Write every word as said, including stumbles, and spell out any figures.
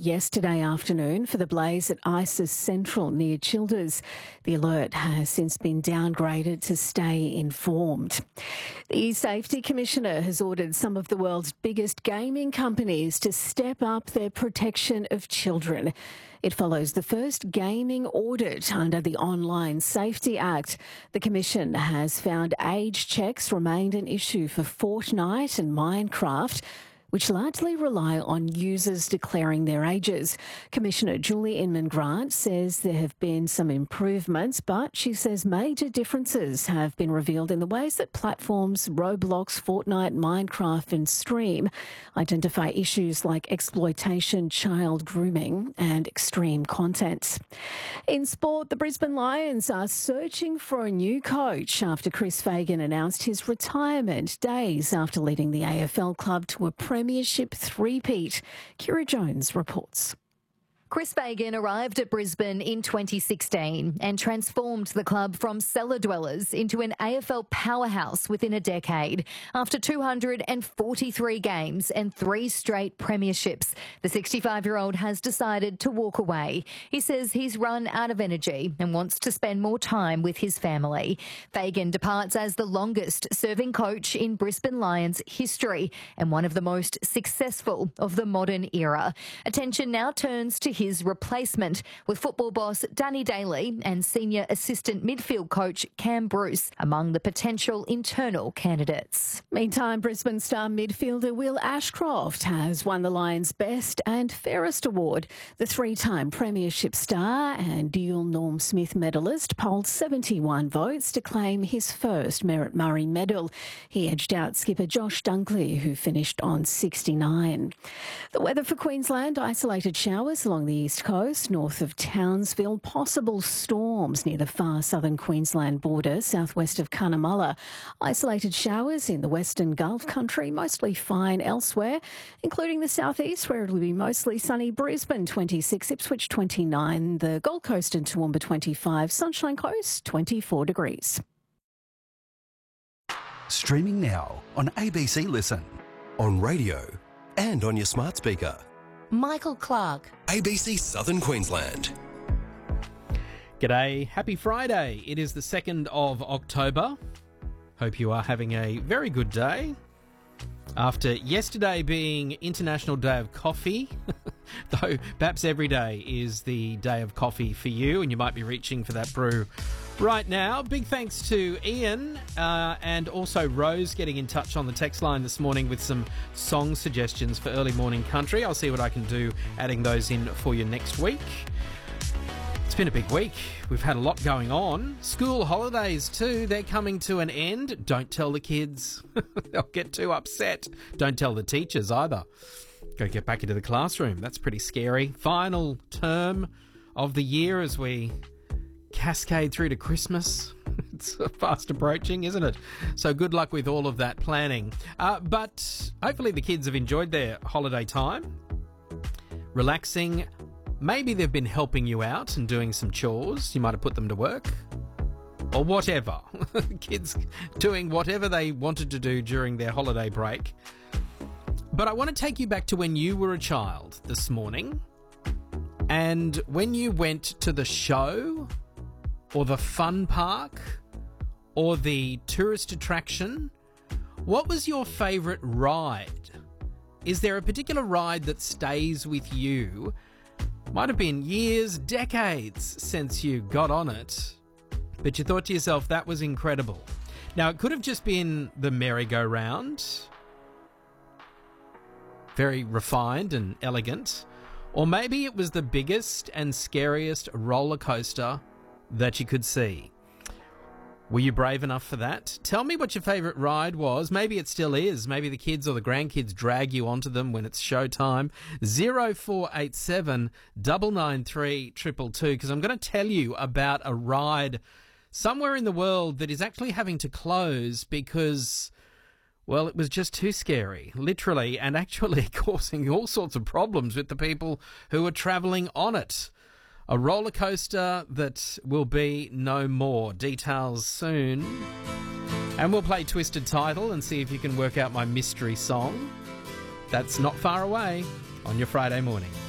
yesterday afternoon for the blaze at ISIS Central near Childers. The alert has since been downgraded to stay informed. The Safety Commissioner has ordered some of the world's biggest gaming companies to step up their protection of children. It follows the first gaming audit under the Online Safety Act. The Commission has found age checks remained an issue for Fortnite and Minecraft, which largely rely on users declaring their ages. Commissioner Julie Inman-Grant says there have been some improvements, but she says major differences have been revealed in the ways that platforms Roblox, Fortnite, Minecraft and Stream identify issues like exploitation, child grooming and extreme content. In sport, the Brisbane Lions are searching for a new coach after Chris Fagan announced his retirement days after leading the A F L club to a Premiership three-peat. Kira Jones reports. Chris Fagan arrived at Brisbane in twenty sixteen and transformed the club from cellar dwellers into an A F L powerhouse within a decade. After two hundred forty-three games and three straight premierships, the sixty-five-year-old has decided to walk away. He says he's run out of energy and wants to spend more time with his family. Fagan departs as the longest-serving coach in Brisbane Lions history and one of the most successful of the modern era. Attention now turns to his replacement, with football boss Danny Daly and senior assistant midfield coach Cam Bruce among the potential internal candidates. Meantime, Brisbane star midfielder Will Ashcroft has won the Lions' Best and Fairest Award. The three-time Premiership star and dual Norm Smith medalist polled seventy-one votes to claim his first Merritt Murray medal. He edged out skipper Josh Dunkley, who finished on sixty-nine. The weather for Queensland: isolated showers along the east coast, north of Townsville, possible storms near the far southern Queensland border, southwest of Cunnamulla. Isolated showers in the western Gulf country, mostly fine elsewhere, including the southeast, where it will be mostly sunny. Brisbane twenty-six, Ipswich twenty-nine, the Gold Coast and Toowoomba twenty-five, Sunshine Coast twenty-four degrees. Streaming now on A B C Listen, on radio and on your smart speaker. Michael Clark, A B C Southern Queensland. G'day, happy Friday. It is the second of October. Hope you are having a very good day. After yesterday being International Day of Coffee, though perhaps every day is the day of coffee for you and you might be reaching for that brew right now. Big thanks to Ian uh, and also Rose getting in touch on the text line this morning with some song suggestions for early morning country. I'll see what I can do adding those in for you next week. It's been a big week. We've had a lot going on. School holidays too, they're coming to an end. Don't tell the kids. They'll get too upset. Don't tell the teachers either. Go get back into the classroom. That's pretty scary. Final term of the year as we cascade through to Christmas. It's fast approaching, isn't it? So good luck with all of that planning. Uh, but hopefully the kids have enjoyed their holiday time. Relaxing. Maybe they've been helping you out and doing some chores. You might have put them to work. Or whatever. Kids doing whatever they wanted to do during their holiday break. But I want to take you back to when you were a child this morning. And when you went to the show, or the fun park, or the tourist attraction, what was your favourite ride? Is there a particular ride that stays with you? Might have been years, decades since you got on it, but you thought to yourself, that was incredible. Now, it could have just been the merry-go-round, very refined and elegant, or maybe it was the biggest and scariest roller coaster that you could see. Were you brave enough for that? Tell me what your favourite ride was. Maybe it still is. Maybe the kids or the grandkids drag you onto them when it's showtime. zero four eight seven, nine nine three, two two two, because I'm going to tell you about a ride somewhere in the world that is actually having to close because, well, it was just too scary, literally, and actually causing all sorts of problems with the people who are travelling on it. A roller coaster that will be no more. Details soon. And we'll play Twisted Title and see if you can work out my mystery song. That's not far away on your Friday morning.